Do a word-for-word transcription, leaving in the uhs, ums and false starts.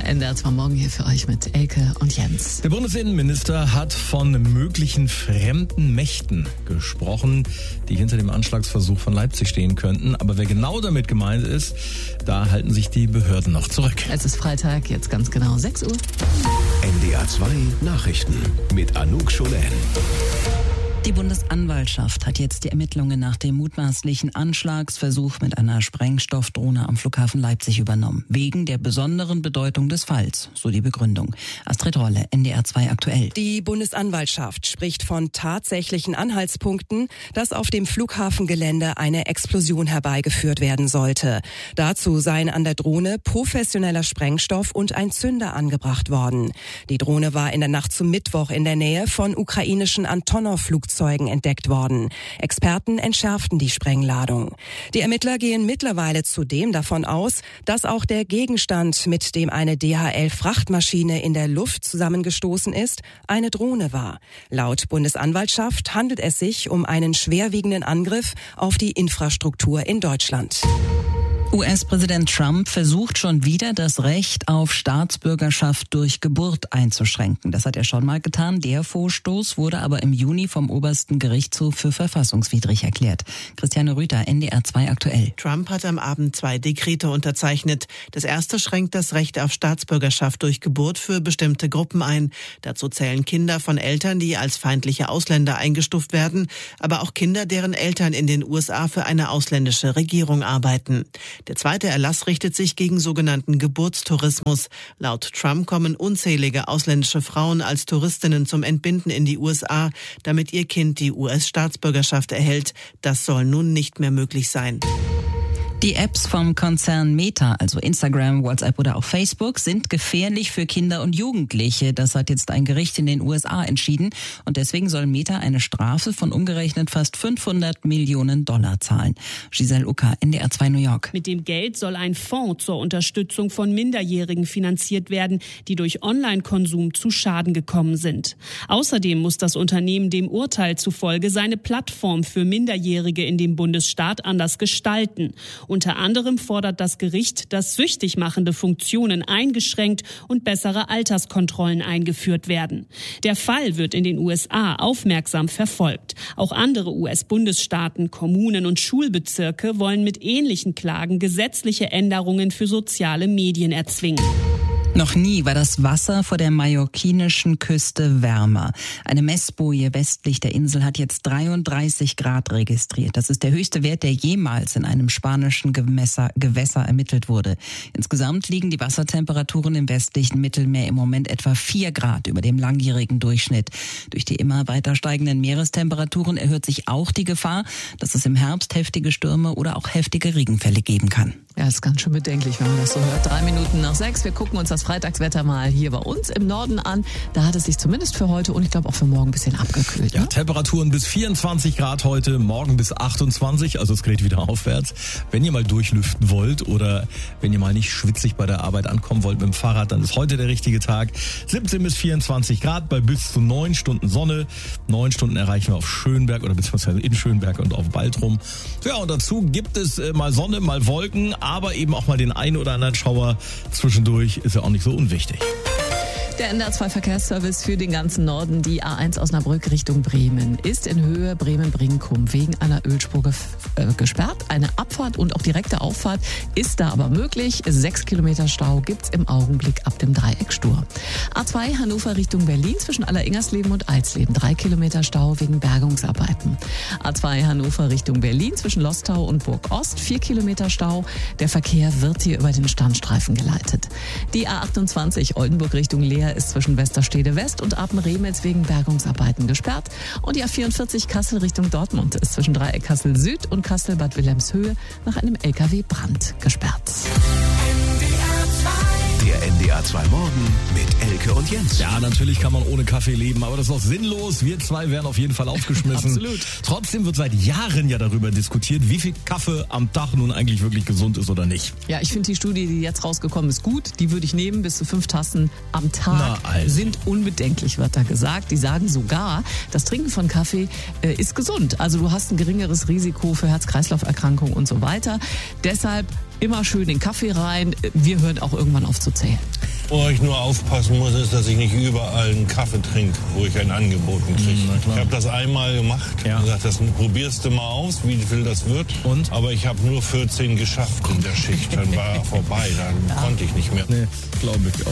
N D R zwei Morgen hier für euch mit Elke und Jens. Der Bundesinnenminister hat von möglichen fremden Mächten gesprochen, die hinter dem Anschlagsversuch von Leipzig stehen könnten. Aber wer genau damit gemeint ist, da halten sich die Behörden noch zurück. Es ist Freitag, jetzt ganz genau sechs Uhr. N D R zwei Nachrichten mit Anouk Scholen. Die Bundesanwaltschaft hat jetzt die Ermittlungen nach dem mutmaßlichen Anschlagsversuch mit einer Sprengstoffdrohne am Flughafen Leipzig übernommen. Wegen der besonderen Bedeutung des Falls, so die Begründung. Astrid Rolle, N D R zwei aktuell. Die Bundesanwaltschaft spricht von tatsächlichen Anhaltspunkten, dass auf dem Flughafengelände eine Explosion herbeigeführt werden sollte. Dazu seien an der Drohne professioneller Sprengstoff und ein Zünder angebracht worden. Die Drohne war in der Nacht zum Mittwoch in der Nähe von ukrainischen Antonov-Flugzeugen entdeckt worden. Experten entschärften die Sprengladung. Die Ermittler gehen mittlerweile zudem davon aus, dass auch der Gegenstand, mit dem eine D H L-Frachtmaschine in der Luft zusammengestoßen ist, eine Drohne war. Laut Bundesanwaltschaft handelt es sich um einen schwerwiegenden Angriff auf die Infrastruktur in Deutschland. U S-Präsident Trump versucht schon wieder, das Recht auf Staatsbürgerschaft durch Geburt einzuschränken. Das hat er schon mal getan. Der Vorstoß wurde aber im Juni vom obersten Gerichtshof für verfassungswidrig erklärt. Christiane Rüther, N D R zwei aktuell. Trump hat am Abend zwei Dekrete unterzeichnet. Das erste schränkt das Recht auf Staatsbürgerschaft durch Geburt für bestimmte Gruppen ein. Dazu zählen Kinder von Eltern, die als feindliche Ausländer eingestuft werden, aber auch Kinder, deren Eltern in den U S A für eine ausländische Regierung arbeiten. Der zweite Erlass richtet sich gegen sogenannten Geburtstourismus. Laut Trump kommen unzählige ausländische Frauen als Touristinnen zum Entbinden in die U S A, damit ihr Kind die U S-Staatsbürgerschaft erhält. Das soll nun nicht mehr möglich sein. Die Apps vom Konzern Meta, also Instagram, WhatsApp oder auch Facebook, sind gefährlich für Kinder und Jugendliche. Das hat jetzt ein Gericht in den U S A entschieden. Und deswegen soll Meta eine Strafe von umgerechnet fast fünfhundert Millionen Dollar zahlen. Giselle Ucker, N D R zwei New York. Mit dem Geld soll ein Fonds zur Unterstützung von Minderjährigen finanziert werden, die durch Online-Konsum zu Schaden gekommen sind. Außerdem muss das Unternehmen dem Urteil zufolge seine Plattform für Minderjährige in dem Bundesstaat anders gestalten. Unter anderem fordert das Gericht, dass süchtig machende Funktionen eingeschränkt und bessere Alterskontrollen eingeführt werden. Der Fall wird in den U S A aufmerksam verfolgt. Auch andere U S-Bundesstaaten, Kommunen und Schulbezirke wollen mit ähnlichen Klagen gesetzliche Änderungen für soziale Medien erzwingen. Noch nie war das Wasser vor der mallorquinischen Küste wärmer. Eine Messboje westlich der Insel hat jetzt dreiunddreißig Grad registriert. Das ist der höchste Wert, der jemals in einem spanischen Gewässer, Gewässer ermittelt wurde. Insgesamt liegen die Wassertemperaturen im westlichen Mittelmeer im Moment etwa vier Grad über dem langjährigen Durchschnitt. Durch die immer weiter steigenden Meerestemperaturen erhöht sich auch die Gefahr, dass es im Herbst heftige Stürme oder auch heftige Regenfälle geben kann. Ja, ist ganz schön bedenklich, wenn man das so hört. Drei Minuten nach sechs. Wir gucken uns das Freitagswetter mal hier bei uns im Norden an. Da hat es sich zumindest für heute und ich glaube auch für morgen ein bisschen abgekühlt. Ja, ne? Temperaturen bis vierundzwanzig Grad heute, morgen bis achtundzwanzig, also es geht wieder aufwärts. Wenn ihr mal durchlüften wollt oder wenn ihr mal nicht schwitzig bei der Arbeit ankommen wollt mit dem Fahrrad, dann ist heute der richtige Tag. siebzehn bis vierundzwanzig Grad bei bis zu neun Stunden Sonne. Neun Stunden erreichen wir auf Schönberg oder beziehungsweise in Schönberg und auf Baltrum. Ja, und dazu gibt es mal Sonne, mal Wolken, aber eben auch mal den einen oder anderen Schauer zwischendurch, ist ja auch nicht so unwichtig. Der N D R zwei Verkehrsservice für den ganzen Norden, die A eins Osnabrück Richtung Bremen, ist in Höhe Bremen-Brinkum wegen einer Ölspur ge- äh, gesperrt. Eine Abfahrt und auch direkte Auffahrt ist da aber möglich. Sechs Kilometer Stau gibt's im Augenblick ab dem Dreieck Stur. A zwei Hannover Richtung Berlin zwischen Alleringsersleben und Eisleben. Drei Kilometer Stau wegen Bergungsarbeiten. A zwei Hannover Richtung Berlin zwischen Lostau und Burg Ost. Vier Kilometer Stau. Der Verkehr wird hier über den Standstreifen geleitet. Die A achtundzwanzig Oldenburg Richtung Leer ist zwischen Westerstede West und Apen-Remetz wegen Bergungsarbeiten gesperrt. Und die A vierundvierzig Kassel Richtung Dortmund ist zwischen Dreieck Kassel Süd und Kassel-Bad Wilhelmshöhe nach einem L K W-Brand gesperrt. Der N D R zwei Morgen mit Elke und Jens. Ja, natürlich kann man ohne Kaffee leben, aber das ist doch sinnlos. Wir zwei werden auf jeden Fall aufgeschmissen. Absolut. Trotzdem wird seit Jahren ja darüber diskutiert, wie viel Kaffee am Tag nun eigentlich wirklich gesund ist oder nicht. Ja, ich finde die Studie, die jetzt rausgekommen ist, gut. Die würde ich nehmen. Bis zu fünf Tassen am Tag Na, also. sind unbedenklich, wird da gesagt. Die sagen sogar, das Trinken von Kaffee äh, ist gesund. Also du hast ein geringeres Risiko für Herz-Kreislauf-Erkrankungen und so weiter. Deshalb immer schön den Kaffee rein. Wir hören auch irgendwann auf zu zählen. Wo ich nur aufpassen muss, ist, dass ich nicht überall einen Kaffee trinke, wo ich einen angeboten kriege. Ich habe das einmal gemacht Ja. und gesagt, das probierst du mal aus, wie viel das wird. Und? Aber ich habe nur vierzehn geschafft in der Schicht. Dann war vorbei, dann konnte ich nicht mehr. Nee, glaube ich auch.